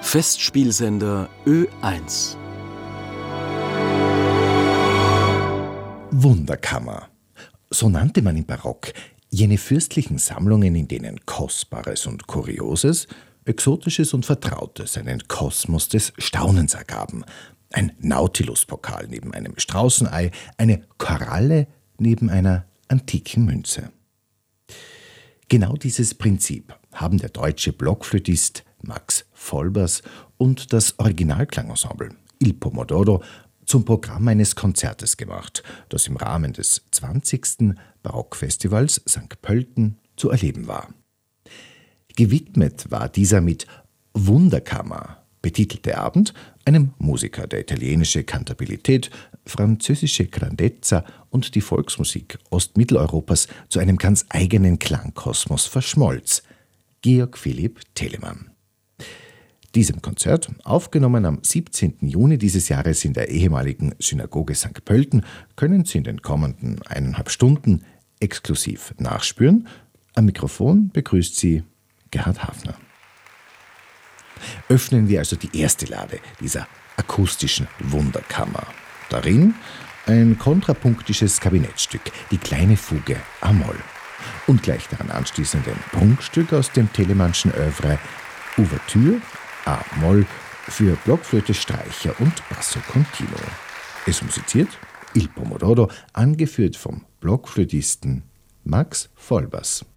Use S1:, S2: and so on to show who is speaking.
S1: Festspielsender Ö1.
S2: Wunderkammer. So nannte man im Barock jene fürstlichen Sammlungen, in denen Kostbares und Kurioses, Exotisches und Vertrautes einen Kosmos des Staunens ergaben. Ein Nautiluspokal neben einem Straußenei, eine Koralle neben einer antiken Münze. Genau dieses Prinzip haben der deutsche Blockflötist Max Volbers und das Originalklangensemble Il Pomodoro zum Programm eines Konzertes gemacht, das im Rahmen des 20. Barockfestivals St. Pölten zu erleben war. Gewidmet war dieser mit Wunderkammer betitelte Abend einem Musiker, der italienische Kantabilität, französische Grandezza und die Volksmusik Ostmitteleuropas zu einem ganz eigenen Klangkosmos verschmolz: Georg Philipp Telemann. Diesem Konzert, aufgenommen am 17. Juni dieses Jahres in der ehemaligen Synagoge St. Pölten, können Sie in den kommenden 1,5 Stunden exklusiv nachspüren. Am Mikrofon begrüßt Sie Gerhard Hafner. Öffnen wir also die erste Lade dieser akustischen Wunderkammer. Darin ein kontrapunktisches Kabinettstück, die kleine Fuge a-Moll. Und gleich daran anschließend ein Prunkstück aus dem Telemannschen Œuvre Ouvertüre a-Moll für Blockflöte, Streicher und Basso Continuo. Es musiziert Il Pomodoro, angeführt vom Blockflötisten Max Volbers.